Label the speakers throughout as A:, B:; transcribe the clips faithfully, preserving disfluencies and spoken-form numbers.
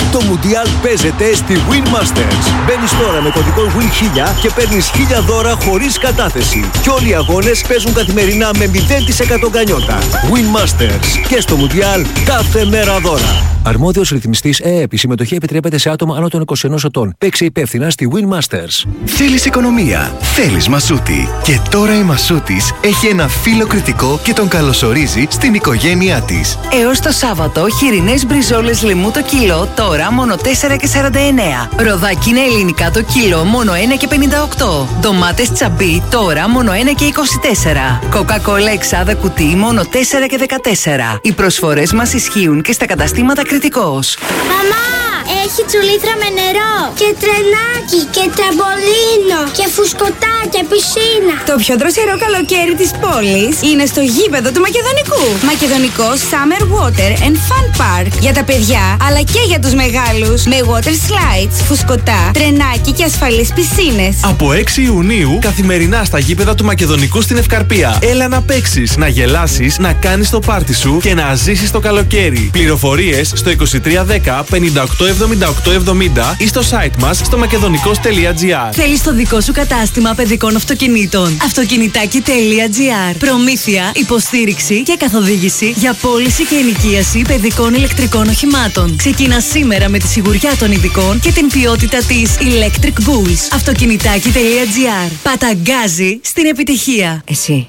A: Το Μουντιάλ παίζεται στη Win Masters. Μπαίνεις τώρα με κωδικό Win χίλια και παίρνεις χίλια δώρα χωρίς κατάθεση. Και όλοι οι αγώνες παίζουν καθημερινά με μηδέν τοις εκατό γκανιότα. Win Masters. Και στο Μουντιάλ κάθε μέρα δώρα. Αρμόδιος ρυθμιστής ΕΕΠ. Η συμμετοχή επιτρέπεται σε άτομα άνω των είκοσι ενός ετών. Παίξε υπεύθυνα στη Win Masters.
B: Θέλεις οικονομία. Θέλεις Μασούτη. Και τώρα η Μασούτης έχει ένα φύλλο κριτικό και τον καλωσορίζει στην οικογένειά της.
C: Έως το Σάββατο, χοιρινές μπριζόλες λαιμού το κιλό, τώρα μόνο τέσσερα και σαράντα εννέα. Ροδάκινα ελληνικά το κιλό, μόνο ένα και πενήντα οκτώ. Ντομάτες τσαμπί, τώρα μόνο ένα και είκοσι τέσσερα. Κοκακόλα εξάδα κουτί, μόνο τέσσερα και δεκατέσσερα. Οι προσφορές μας ισχύουν και στα καταστήματα Κριτικός.
D: Μαμά, έχει τσουλήθρα με νερό και τρενάκι και τραμπολίνο και φουσκωτά και πισίνα.
E: Το πιο δροσερό καλοκαίρι της πόλης είναι στο γήπεδο του Μακεδονικού. Μακεδονικό Summer Water and Fun Park. Για τα παιδιά αλλά και για τους μεγάλους. Με water slides, φουσκωτά, τρενάκι και ασφαλείς πισίνες.
F: Από έξι Ιουνίου καθημερινά στα γήπεδα του Μακεδονικού στην Ευκαρπία. Έλα να παίξεις, να γελάσεις, να κάνεις το πάρτι σου και να ζήσεις το καλοκαίρι. Πληροφορίες στο είκοσι τρία δέκα πενήντα οκτώ εβδομήντα οκτώ εβδομήντα ή στο site μας στο μακεδονικός τελεία τζι άρ.
G: Θέλεις το δικό σου κατάστημα παιδικών αυτοκινήτων. Αυτοκινητάκι τελεία τζι άρ. Προμήθεια, υποστήριξη και καθοδήγηση για πώληση και ενοικίαση παιδικών ηλεκτρικών οχημάτων. Ξεκίνα σήμερα με τη σιγουριά των ειδικών και την ποιότητα της Electric Bulls. Αυτοκινητάκι τελεία τζι άρ. Παταγκάζει στην επιτυχία.
H: Εσύ,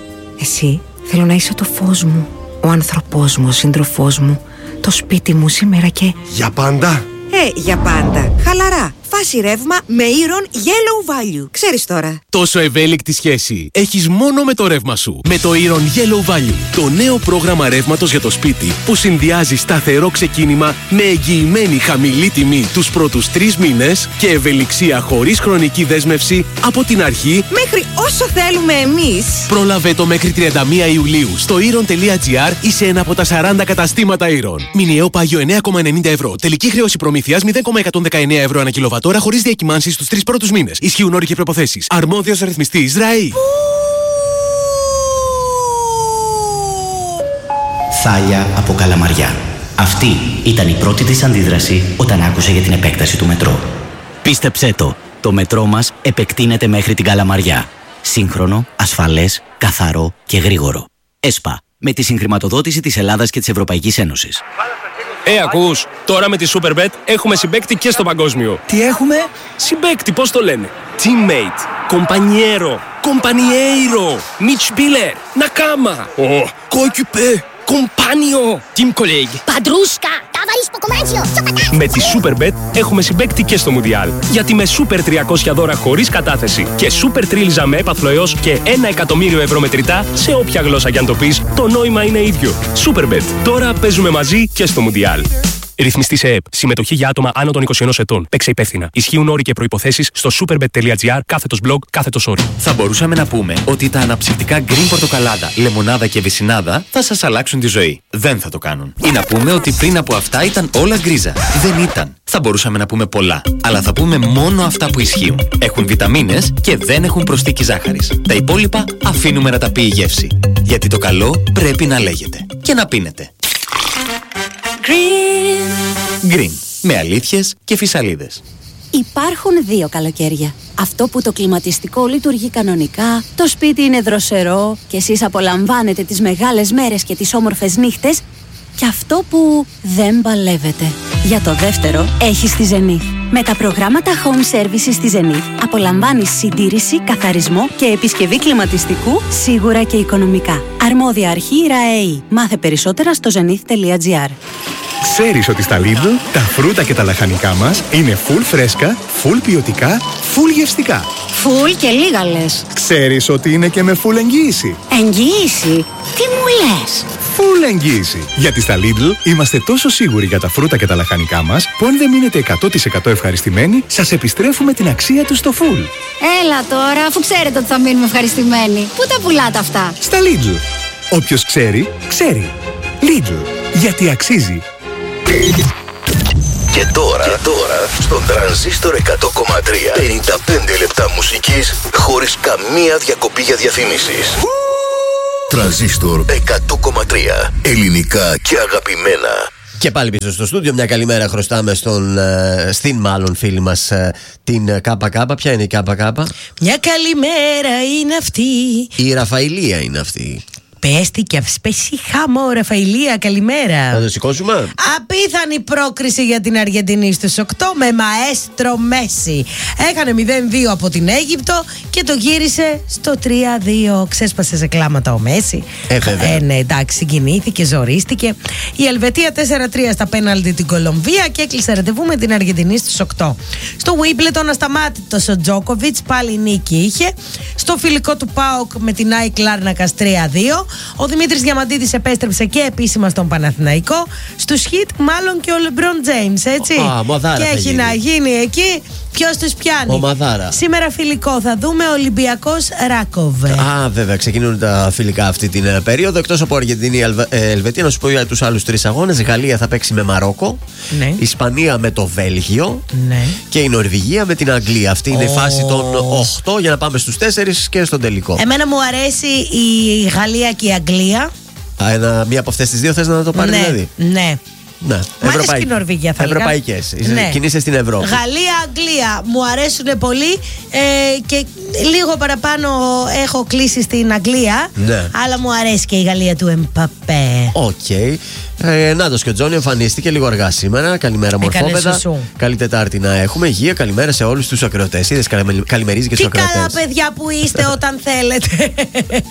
H: εσύ θέλω να είσαι το φως μου, ο άνθρωπός μου, ο σύντροφός μου, το σπίτι μου σήμερα και...
B: Για πάντα.
H: Ε, για πάντα. Χαλαρά. Φάση ρεύμα με Iron Yellow Value. Ξέρεις τώρα.
I: Τόσο ευέλικτη σχέση έχεις μόνο με το ρεύμα σου. Με το Iron Yellow Value. Το νέο πρόγραμμα ρεύματος για το σπίτι που συνδυάζει σταθερό ξεκίνημα με εγγυημένη χαμηλή τιμή τους πρώτους τρεις μήνες και ευελιξία χωρίς χρονική δέσμευση από την αρχή
H: μέχρι όσο θέλουμε εμείς.
I: Πρόλαβε το μέχρι τριάντα μία Ιουλίου στο iron τελεία τζι άρ ή σε ένα από τα σαράντα καταστήματα Iron. Μηνιαίο πάγιο εννέα κόμμα ενενήντα ευρώ. Τελική χρέωση προμήθειας μηδέν κόμμα εκατόν δεκαεννέα ευρώ ανά κιλοβατόρα χωρίς διακυμάνσεις στους τρεις πρώτους μήνες. Ισχύουν όροι και προϋποθέσεις. Αρμόδιος ρυθμιστής ΡΑΗ.
J: Θάλια από Καλαμαριά. Αυτή ήταν η πρώτη της αντίδραση όταν άκουσε για την επέκταση του μετρό. Πίστεψέ το, το μετρό μας επεκτείνεται μέχρι την Καλαμαριά. Σύγχρονο, ασφαλές, καθαρό και γρήγορο. ΕΣΠΑ, με τη συγχρηματοδότηση της Ελλάδας και της Ευρωπαϊκής Ένωσης.
K: Ε, ακούς, τώρα με τη Superbet έχουμε συμπαίκτη και στο παγκόσμιο.
A: Τι έχουμε?
K: Συμπαίκτη, πώς το λένε? Teammate, compañero, compañeiro, Mitspieler, Nakama, oh, coéquipier, compagno, team colleague,
D: Παντρούσκα, ταβαρίς ποκομάτσιο.
K: Με τη Superbet έχουμε συμπαίκτη και στο Μουντιάλ. Γιατί με Super τριακόσια δώρα χωρίς κατάθεση και Super τρίλιζα με έπαθλο έως και ένα εκατομμύριο ευρώ μετρητά σε όποια γλώσσα κι αν το πεις, το νόημα είναι ίδιο. Superbet. Τώρα παίζουμε μαζί και στο Μουντιάλ. Ρυθμιστής ΕΕΠ. Συμμετοχή για άτομα άνω των είκοσι ενός ετών. Παίξε υπεύθυνα. Ισχύουν όροι και προϋποθέσεις στο superbet τελεία τζι άρ κάθετος blog κάθετος όροι.
L: Θα μπορούσαμε να πούμε ότι τα αναψυκτικά green πορτοκαλάδα, λεμονάδα και βυσσινάδα θα σας αλλάξουν τη ζωή. Δεν θα το κάνουν. Ή να πούμε ότι πριν από αυτά ήταν όλα γκρίζα. Δεν ήταν. Θα μπορούσαμε να πούμε πολλά. Αλλά θα πούμε μόνο αυτά που ισχύουν. Έχουν βιταμίνες και δεν έχουν προσθήκη ζάχαρης. Τα υπόλοιπα αφήνουμε να τα πει η γεύση. Γιατί το καλό πρέπει να λέγεται. Και να πίνετε. Green. Green. Με αλήθειες και φυσαλίδες.
M: Υπάρχουν δύο καλοκαίρια. Αυτό που το κλιματιστικό λειτουργεί κανονικά, το σπίτι είναι δροσερό και εσείς απολαμβάνετε τις μεγάλες μέρες και τις όμορφες νύχτες. Και αυτό που δεν παλεύετε. Για το δεύτερο έχεις τη Zenith. Με τα προγράμματα Home Services στη Zenith απολαμβάνεις συντήρηση, καθαρισμό και επισκευή κλιματιστικού σίγουρα και οικονομικά. Αρμόδια αρχή ΡΑΕΗ. Μάθε περισσότερα στο zenith τελεία τζι άρ.
B: Ξέρεις ότι στα Lidl τα φρούτα και τα λαχανικά μας είναι full φρέσκα, full ποιοτικά, full γευστικά.
M: Full και λίγα λες.
B: Ξέρεις ότι είναι και με full εγγύηση.
M: Εγγύηση? Τι μου λες?
B: Full εγγύηση. Γιατί στα Lidl είμαστε τόσο σίγουροι για τα φρούτα και τα λαχανικά μας που αν δεν μείνετε εκατό τοις εκατό ευχαριστημένοι, σας επιστρέφουμε την αξία τους στο full.
M: Έλα τώρα, αφού ξέρετε ότι θα μείνουμε ευχαριστημένοι. Πού τα πουλάτε αυτά?
B: Στα Lidl. Όποιος ξέρει, ξέρει. Lidl. Γιατί αξίζει.
N: Και τώρα, και τώρα στον Τρανζίστορ εκατό κόμμα τρία πενήντα πέντε λεπτά μουσικής χωρίς καμία διακοπή για διαφημίσεις. Τρανζίστορ εκατό κόμμα τρία. Ελληνικά και αγαπημένα.
O: Και πάλι πίσω στο στούντιο, μια καλημέρα χρωστάμε στον, στην μάλλον φίλη μας την ΚΚ. Ποια είναι η ΚΚ?
P: Μια καλημέρα είναι αυτή.
O: Η Ραφαηλία είναι αυτή.
P: Πέστη και αυσπέσει χαμό, Ραφαηλία, καλημέρα.
O: Να το σηκώσουμε.
P: Απίθανη πρόκριση για την Αργεντινή στους οκτώ με μαέστρο Μέση. Έκανε μηδέν δύο από την Αίγυπτο και το γύρισε στο τρία δύο. Ξέσπασε σε κλάματα ο Μέση.
O: Ε, βέβαια.
P: Ε, ναι, εντάξει, συγκινήθηκε, ζορίστηκε. Η Ελβετία τέσσερα τρία στα πέναλτι την Κολομβία και έκλεισε ραντεβού με την Αργεντινή στους οκτώ. Στο Wimbledon ασταμάτητος ο Τζόκοβιτς, πάλι νίκη είχε. Στο φιλικό του ΠΑΟΚ με την Άικ Λάρνακας τρία δύο. Ο Δημήτρης Διαμαντίδης επέστρεψε και επίσημα στον Παναθηναϊκό. Στους χιτ μάλλον και ο Λεμπρόν Τζέιμς, έτσι.
O: Α, μοδάρα
P: και
O: θα
P: έχει
O: γίνει.
P: να γίνει εκεί. Ποιος τους πιάνει?
O: Ο Μαδάρα.
P: Σήμερα φιλικό θα δούμε Ολυμπιακός Ράκοβ.
O: Α, βέβαια, ξεκινούν τα φιλικά αυτή την ε, περίοδο. Εκτός από Αργεντινή, Ελβε, ε, Ελβετία, να σου πω για τους άλλους τρεις αγώνες. Γαλλία θα παίξει με Μαρόκο.
P: Ναι.
O: Ισπανία με το Βέλγιο.
P: Ναι.
O: Και η Νορβηγία με την Αγγλία. Αυτή είναι η
P: Oh.
O: φάση των οκτώ για να πάμε στους τέσσερις και στον τελικό.
P: Εμένα μου αρέσει η Γαλλία και η Αγγλία.
O: Α, ένα, μία από αυτές τις δύο θες να το πάρει,
P: Ναι,
O: δηλαδή.
P: ναι.
O: Ναι.
P: Μ' αρέσει και η Νορβηγία, θα έλεγα.
O: Ευρωπαϊκές.
P: Ναι.
O: Κινείσαι στην Ευρώπη.
P: Γαλλία, Αγγλία μου αρέσουν πολύ ε, και λίγο παραπάνω έχω κλείσει στην Αγγλία.
O: Ναι.
P: Αλλά μου αρέσει και η Γαλλία του Εμπαπέ.
O: Οκ. Okay. Ε, Νάτος και ο Τζόνι εμφανίστηκε λίγο αργά σήμερα. Καλημέρα, μορφόπεδα.
P: σουσού.
O: Καλή Τετάρτη να έχουμε. Υγεία, καλημέρα σε όλους τους ακροατές. Είδες, καλημερίζει και
P: Τι
O: τους ακροατές.
P: καλά παιδιά που είστε όταν θέλετε.